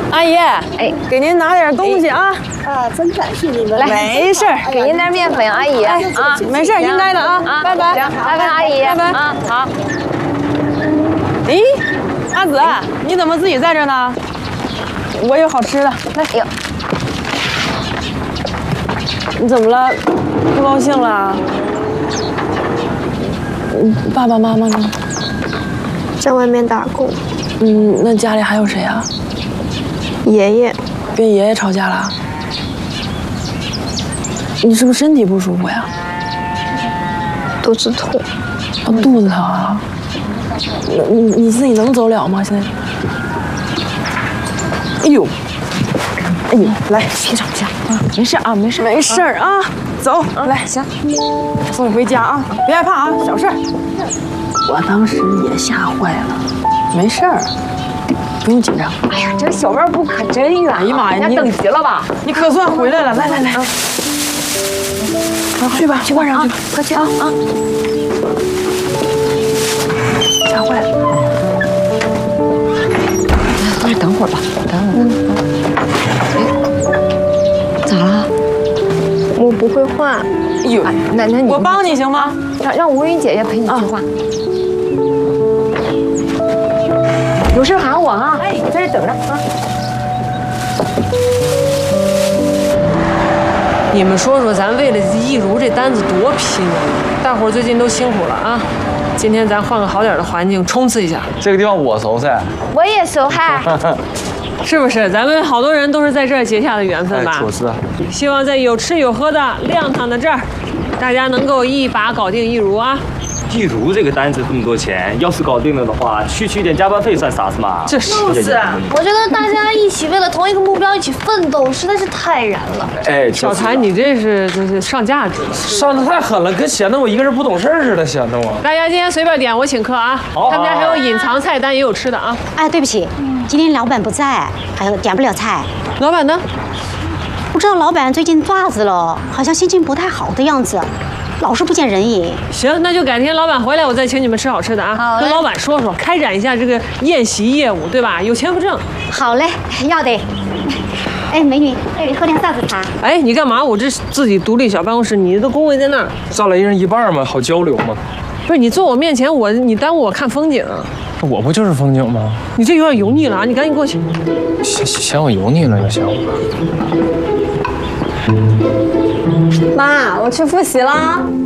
阿姨，哎，给您拿点东西啊！ 啊，真感谢你们。 来，没事， 给您点面粉，阿姨。 啊，没事，应该的啊。拜拜， 拜拜，阿姨。 拜拜啊，好。 咦，阿紫，你怎么自己在这呢？我有好吃的，来。 哟， 你怎么了？不高兴了？爸爸妈妈呢？ 在外面打工。 那家里还有谁啊？ 爷爷跟爷爷吵架了？你是不是身体不舒服呀？ 肚子痛。 肚子疼啊？你自己能走了吗？现在？哎呦，来，别吵架啊！没事啊，没事，没事啊，走，来，行，送你回家啊，别害怕啊，小事。我当时也吓坏了，没事儿，不用紧张。 哎呀，这小卖部可真远！ 哎呀妈呀， 你等急了吧？ 你可算回来了，来，去吧，去换上去，快去啊！吓坏了。 来，等会儿吧，等会儿。咋了？ 我不会画。 哎呦， 那你我帮你行吗？ 让吴云姐姐陪你去画。有事喊我啊！哎，我在这等着啊。 你们说说，咱为了一如这单子多拼啊！大伙儿最近都辛苦了啊！今天咱换个好点的环境，冲刺一下。 这个地方我熟噻。 我也手嗨。 是不是？咱们好多人都是在这儿结下的缘分吧？ 确实。 希望在有吃有喝的亮堂的这儿，大家能够一把搞定一如啊！ 一如这个单子这么多钱，要是搞定了的话，区区一点加班费算啥子嘛？ 这是。 我觉得大家一起为了同一个目标一起奋斗，实在是太燃了。 哎， 小谭，你这是上价值， 上的太狠了，跟显得我一个人不懂事似的，显得我。 大家今天随便点，我请客啊！他们家还有隐藏菜单，也有吃的啊。 哎，对不起，今天老板不在，还有点不了菜。 老板呢？ 不知道老板最近咋子了，好像心情不太好的样子，老是不见人影。 行，那就改天老板回来，我再请你们吃好吃的啊。跟老板说说，开展一下这个宴席业务，对吧？有钱不挣。 好嘞，要得。哎，美女，喝点啥子茶？ 哎，你干嘛？我这自己独立小办公室，你的工位在那儿。 上来一人一半嘛，好交流嘛。 不是你坐我面前，你耽误我看风景啊。 我不就是风景吗？ 你这有点油腻了啊！你赶紧过去。 嫌我油腻了就行。 妈，我去复习啦。